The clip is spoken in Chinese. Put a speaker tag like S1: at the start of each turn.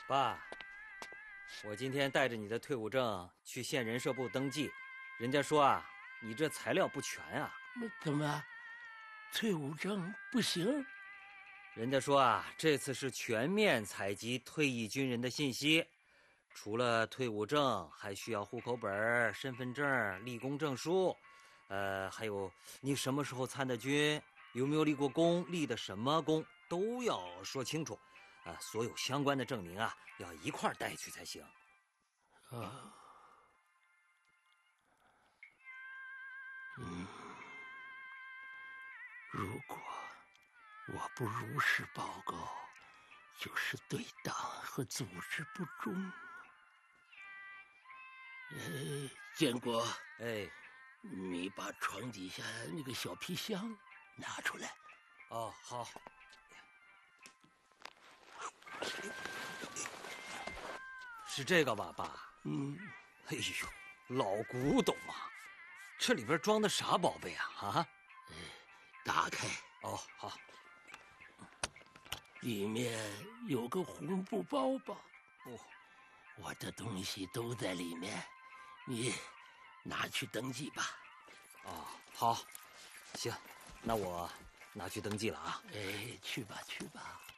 S1: 爸，我今天带着你的退伍证去县人社部登记，人家说啊，你这材料不全啊。
S2: 怎么，退伍证不行？
S1: 人家说啊，这次是全面采集退役军人的信息，除了退伍证，还需要户口本、身份证、立功证书，还有你什么时候参的军，有没有立过功，立的什么功，都要说清楚。所有相关的证明啊，要一块带去才行。
S2: 啊，如果我不如实报告，就是对党和组织不忠。建国，你把床底下那个小皮箱拿出来。
S1: 哦，好。是这个吧，爸？哎呦，老古董啊！这里边装的啥宝贝啊？啊？
S2: 打开。
S1: 哦，好。
S2: 里面有个红布包包。
S1: 哦，
S2: 我的东西都在里面，你拿去登记吧。
S1: 哦，好，行，那我拿去登记了啊。
S2: 去吧去吧。